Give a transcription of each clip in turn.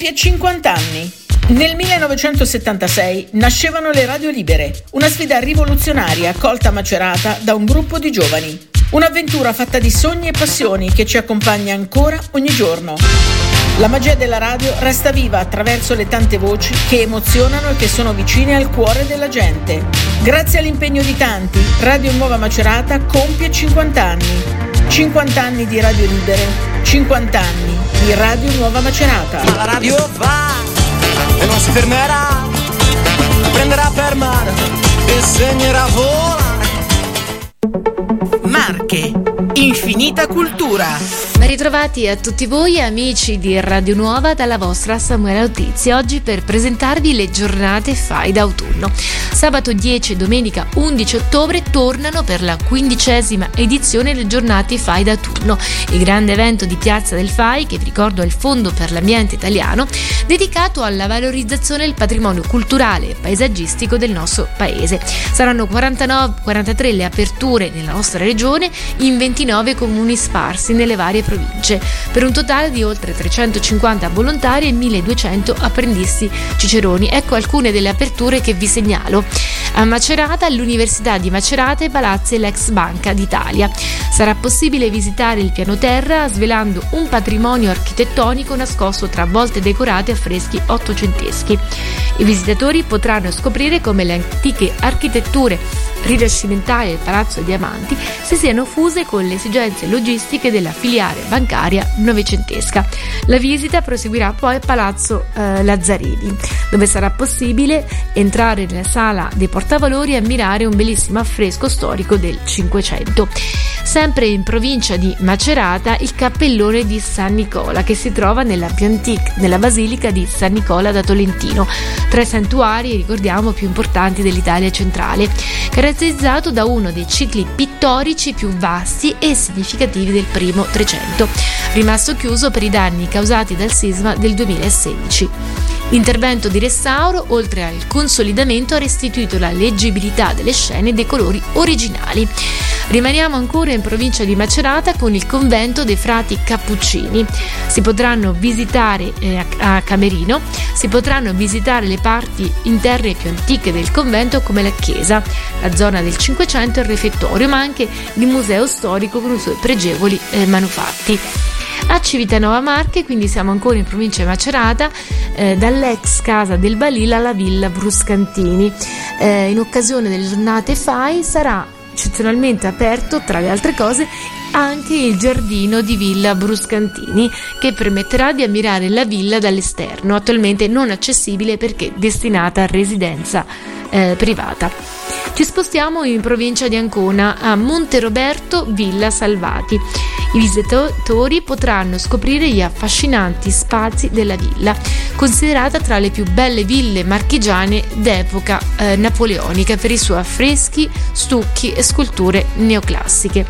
compie 50 anni. Nel 1976 nascevano le Radio Libere, una sfida rivoluzionaria accolta a Macerata da un gruppo di giovani. Un'avventura fatta di sogni e passioni che ci accompagna ancora ogni giorno. La magia della radio resta viva attraverso le tante voci che emozionano e che sono vicine al cuore della gente. Grazie all'impegno di tanti, Radio Nuova Macerata compie 50 anni. 50 anni di Radio Libere, 50 anni di Radio Nuova Macerata. La radio va e non si fermerà, prenderà per mano e segnerà volare. Marche, infinita cultura. Ben ritrovati a tutti voi amici di Radio Nuova dalla vostra Samuele Notizia, oggi per presentarvi le giornate FAI d'autunno. Sabato 10 e domenica 11 ottobre tornano per la 15ª edizione le giornate FAI d'autunno, il grande evento di Piazza del FAI che vi ricordo è il Fondo per l'Ambiente Italiano, dedicato alla valorizzazione del patrimonio culturale e paesaggistico del nostro paese. Saranno 43 le aperture nella nostra regione in 29 comuni sparsi nelle varie province, per un totale di oltre 350 volontari e 1200 apprendisti ciceroni. Ecco alcune delle aperture che vi segnalo. A Macerata, all'Università di Macerata e Palazzi e l'ex Banca d'Italia. Sarà possibile visitare il piano terra svelando un patrimonio architettonico nascosto tra volte decorate a affreschi ottocenteschi. I visitatori potranno scoprire come le antiche architetture rinascimentali del Palazzo dei Diamanti si siano fuse con le esigenze logistiche della filiale bancaria novecentesca. La visita proseguirà poi al Palazzo Lazzarini, dove sarà possibile entrare nella sala dei portavalori e ammirare un bellissimo affresco storico del Cinquecento. Sempre in provincia di Macerata, il cappellone di San Nicola, che si trova nella basilica di San Nicola da Tolentino, tra i santuari, ricordiamo, più importanti dell'Italia centrale, caratterizzato da uno dei cicli pittorici più vasti e significativi del primo Trecento, rimasto chiuso per i danni causati dal sisma del 2016. L'intervento di restauro, oltre al consolidamento, ha restituito la leggibilità delle scene e dei colori originali. Rimaniamo ancora in provincia di Macerata con il convento dei frati Cappuccini. Si potranno visitare a Camerino, si potranno visitare le parti interne più antiche del convento come la chiesa, la zona del Cinquecento e il refettorio, ma anche il museo storico con i suoi pregevoli manufatti. A Civitanova Marche, quindi siamo ancora in provincia di Macerata, dall'ex casa del Balilla alla villa Bruscantini. In occasione delle giornate FAI sarà eccezionalmente aperto, tra le altre cose, anche il giardino di Villa Bruscantini, che permetterà di ammirare la villa dall'esterno, attualmente non accessibile perché destinata a residenza privata. Ci spostiamo in provincia di Ancona, a Monteroberto Villa Salvati. I visitatori potranno scoprire gli affascinanti spazi della villa, considerata tra le più belle ville marchigiane d'epoca napoleonica per i suoi affreschi, stucchi e sculture neoclassiche.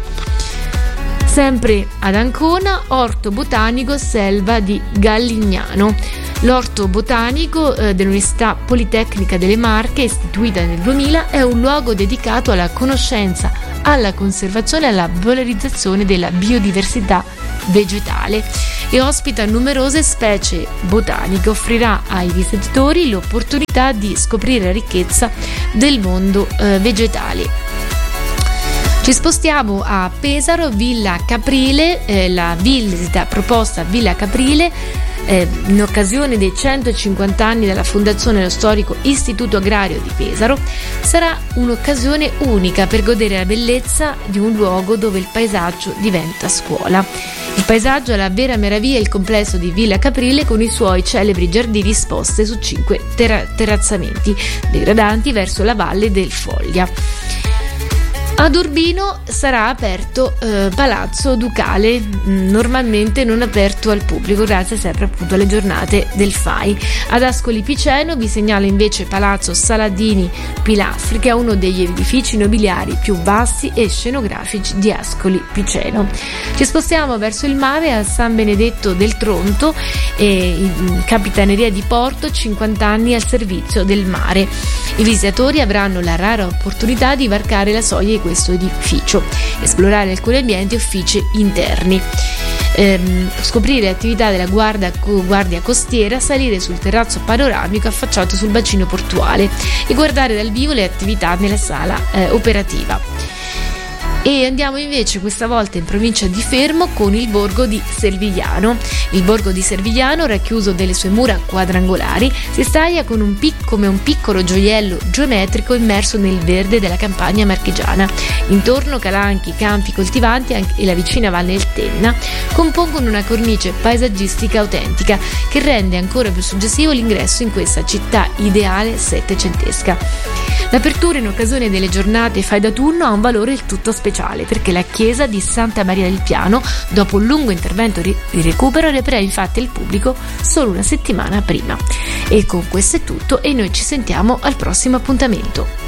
Sempre ad Ancona, Orto Botanico Selva di Gallignano. L'Orto Botanico dell'Università Politecnica delle Marche, istituita nel 2000, è un luogo dedicato alla conoscenza, alla conservazione e alla valorizzazione della biodiversità vegetale e ospita numerose specie botaniche. Offrirà ai visitatori l'opportunità di scoprire la ricchezza del mondo vegetale. Ci spostiamo a Pesaro, Villa Caprile, la visita proposta a Villa Caprile in occasione dei 150 anni della fondazione dello storico Istituto Agrario di Pesaro. Sarà un'occasione unica per godere la bellezza di un luogo dove il paesaggio diventa scuola. Il paesaggio è la vera meraviglia, il complesso di Villa Caprile con i suoi celebri giardini disposti su 5 terrazzamenti degradanti verso la valle del Foglia. Ad Urbino sarà aperto Palazzo Ducale, normalmente non aperto al pubblico grazie sempre appunto alle giornate del FAI. Ad Ascoli Piceno vi segnala invece Palazzo Saladini Pilastri, che è uno degli edifici nobiliari più vasti e scenografici di Ascoli Piceno. Ci spostiamo verso il mare, a San Benedetto del Tronto, in Capitaneria di Porto, 50 anni al servizio del mare. I visitatori avranno la rara opportunità di varcare la soglia di questo edificio, esplorare alcuni ambienti e uffici interni. scoprire le attività della guardia costiera, salire sul terrazzo panoramico affacciato sul bacino portuale e guardare dal vivo le attività nella sala operativa. E andiamo invece questa volta in provincia di Fermo con il borgo di Servigliano. Il borgo di Servigliano, racchiuso delle sue mura quadrangolari, si staglia come un piccolo gioiello geometrico immerso nel verde della campagna marchigiana. Intorno calanchi, campi coltivanti e la vicina Valle del Tenna compongono una cornice paesaggistica autentica che rende ancora più suggestivo l'ingresso in questa città ideale settecentesca. L'apertura in occasione delle giornate Fai d'autunno ha un valore del tutto speciale, perché la chiesa di Santa Maria del Piano, dopo un lungo intervento di recupero, riaprirà infatti al pubblico solo una settimana prima. E con questo è tutto e noi ci sentiamo al prossimo appuntamento.